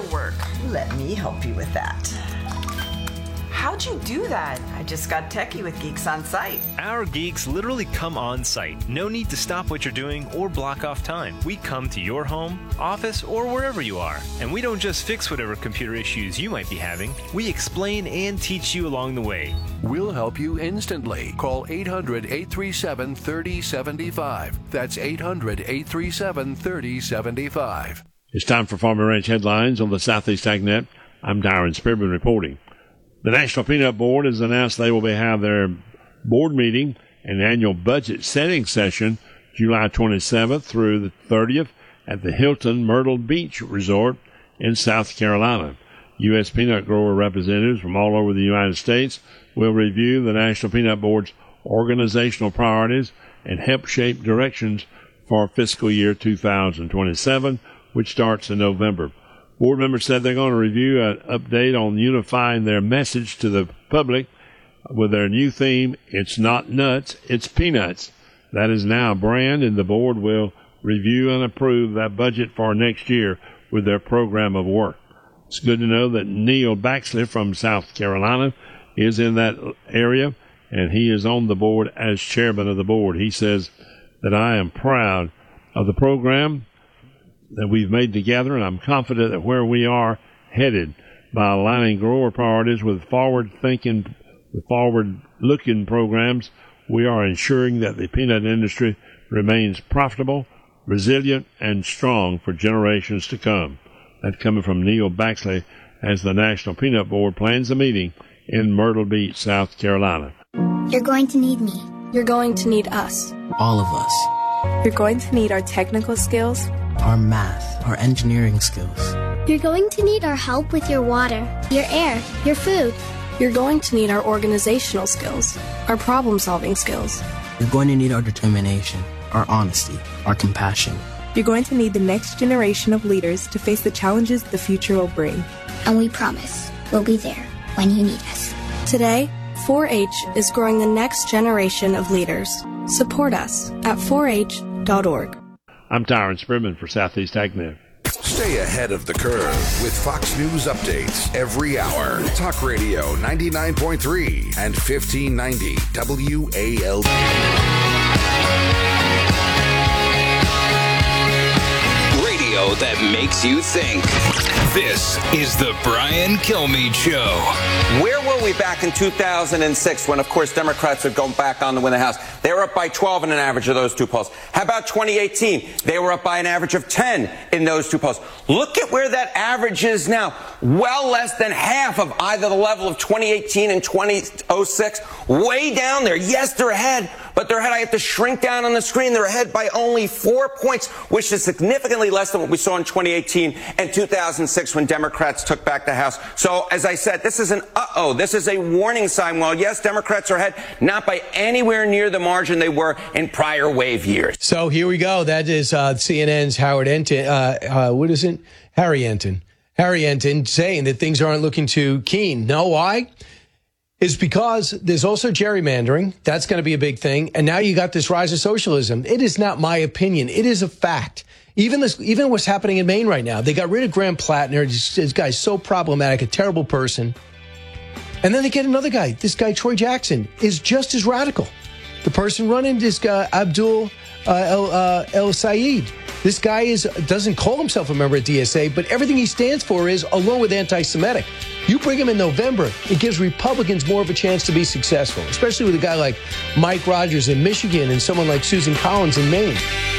work? Let me help you with that. How'd you do that? I just got techie with Geeks on Site. Our geeks literally come on site. No need to stop what you're doing or block off time. We come to your home, office, or wherever you are. And we don't just fix whatever computer issues you might be having. We explain and teach you along the way. We'll help you instantly. Call 800-837-3075. That's 800-837-3075. It's time for Farm and Ranch headlines on the Southeast AgNet. I'm Darren Spearman reporting. The National Peanut Board has announced they will have their board meeting and annual budget setting session July 27th through the 30th at the Hilton Myrtle Beach Resort in South Carolina. U.S. peanut grower representatives from all over the United States will review the National Peanut Board's organizational priorities and help shape directions for fiscal year 2027, which starts in November. Board members said they're going to review an update on unifying their message to the public with their new theme, It's Not Nuts, It's Peanuts. That is now a brand, and the board will review and approve that budget for next year with their program of work. It's good to know that Neil Baxley from South Carolina is in that area, and he is on the board as chairman of the board. He says that I am proud of the program that we've made together, and I'm confident that where we are headed by aligning grower priorities with forward-looking programs, we are ensuring that the peanut industry remains profitable, resilient, and strong for generations to come. That coming from Neil Baxley as the National Peanut Board plans a meeting in Myrtle Beach, South Carolina. You're going to need me. You're going to need us. All of us. You're going to need our technical skills, our math, our engineering skills. You're going to need our help with your water, your air, your food. You're going to need our organizational skills, our problem-solving skills. You're going to need our determination, our honesty, our compassion. You're going to need the next generation of leaders to face the challenges the future will bring. And we promise we'll be there when you need us. Today, 4-H is growing the next generation of leaders. Support us at 4h.org. I'm Darren Spearman for Southeast AgNet. Stay ahead of the curve with Fox News updates every hour. Talk Radio 99.3 and 1590 WALD. Radio that makes you think. This is the Brian Kilmeade Show. Where were we back in 2006 when, of course, Democrats would go back on to win the House? They were up by 12 in an average of those two polls. How about 2018? They were up by an average of 10 in those two polls. Look at where that average is now. Well less than half of either the level of 2018 and 2006. Way down there. Yes, they're ahead, but they're ahead. I have to shrink down on the screen. They're ahead by only 4 points, which is significantly less than what we saw in 2018 and 2006 when Democrats took back the House. So, as I said, this is an this is a warning sign. While, yes, Democrats are ahead, not by anywhere near the margin they were in prior wave years. So here we go. That is CNN's Howard Enton. What is it? Harry Enton. Harry Enton saying that things aren't looking too keen. No, why? Is because there's also gerrymandering. That's going to be a big thing. And now you got this rise of socialism. It is not my opinion. It is a fact. Even what's happening in Maine right now. They got rid of Graham Plattner. This guy's so problematic, a terrible person. And then they get another guy. This guy, Troy Jackson, is just as radical. The person running this guy, Abdul El Sayed. This guy doesn't call himself a member of DSA, but everything he stands for is along with anti-Semitic. You bring him in November, it gives Republicans more of a chance to be successful, especially with a guy like Mike Rogers in Michigan and someone like Susan Collins in Maine.